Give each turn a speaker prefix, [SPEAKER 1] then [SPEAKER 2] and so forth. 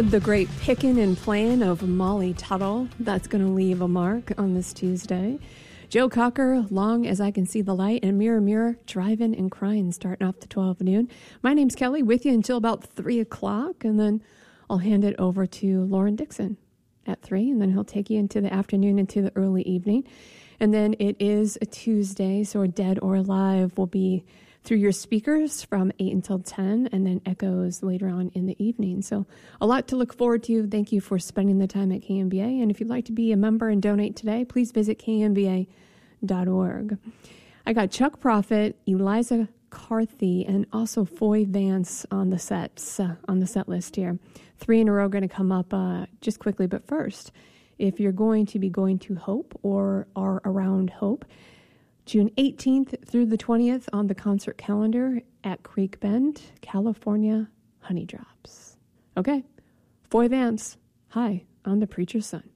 [SPEAKER 1] The great pickin' and playin' of Molly Tuttle. That's going to leave a mark on this Tuesday. Joe Cocker, Long as I Can See the Light, and Mirror, Mirror, Drivin' and Cryin', starting off to 12 noon. My name's Kelly, with you until about 3 o'clock, and then I'll hand it over to Lauren Dixon at 3, and then he'll take you into the afternoon, into the early evening. And then it is a Tuesday, so Dead or Alive will be through your speakers from 8 until 10, and then echoes later on in the evening. So a lot to look forward to. Thank you for spending the time at KMBA. And if you'd like to be a member and donate today, please visit kmba.org. I got Chuck Prophet, Eliza Carthy, and also Foy Vance on the set list here. 3 in a row going to come up just quickly. But first, if you're going to be going to Hope or are around Hope, June 18th through the 20th on the concert calendar at Creek Bend, California, Honey Drops. Okay, Foy Vance, hi, on The Preacher's Son.